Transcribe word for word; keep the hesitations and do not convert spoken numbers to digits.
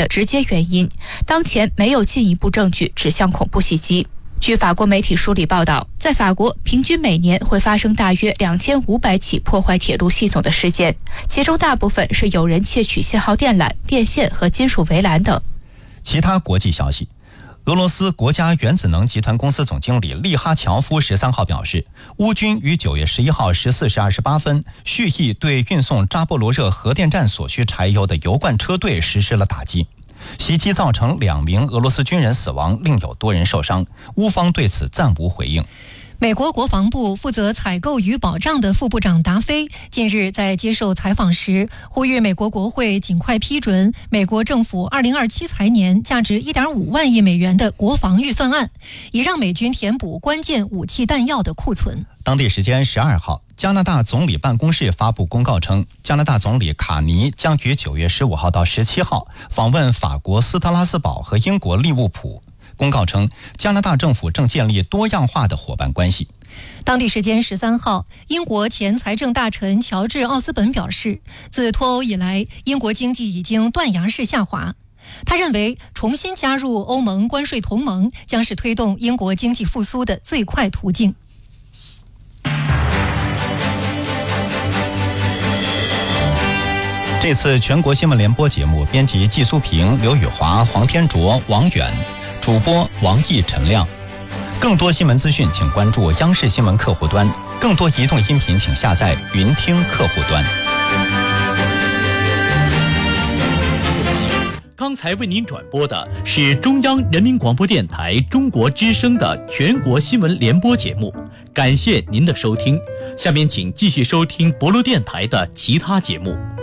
的直接原因，当前没有进一步证据指向恐怖袭击。据法国媒体梳理报道，在法国平均每年会发生大约两千五百起破坏铁路系统的事件，其中大部分是有人窃取信号电缆、电线和金属围栏等。 其他国际消息，俄罗斯国家原子能集团公司总经理利哈乔夫十三号表示，乌军于九月十一号十四时二十八分蓄意对运送扎波罗热核电站所需柴油的油罐车队实施了打击。袭击造成两名俄罗斯军人死亡，另有多人受伤，乌方对此暂无回应。 美国国防部负责采购与保障的副部长达菲近日在接受采访时，呼吁美国国会尽快批准美国政府二零二七财年价值 一点五万亿美元的国防预算案，以让美军填补关键武器弹药的库存。 当地时间十二号，加拿大总理办公室发布公告称，加拿大总理卡尼将于九月十五号到十七号访问法国斯特拉斯堡和英国利物浦。公告称，加拿大政府正建立多样化的伙伴关系。 当地时间十三号，英国前财政大臣乔治·奥斯本表示，自脱欧以来，英国经济已经断崖式下滑。他认为，重新加入欧盟关税同盟将是推动英国经济复苏的最快途径。 这次全国新闻联播节目编辑季苏平、刘宇华、黄天卓、王远，主播王毅、陈亮。更多新闻资讯请关注央视新闻客户端，更多移动音频请下载云听客户端。 刚才为您转播的是中央人民广播电台中国之声的全国新闻联播节目，感谢您的收听。下面请继续收听博罗电台的其他节目。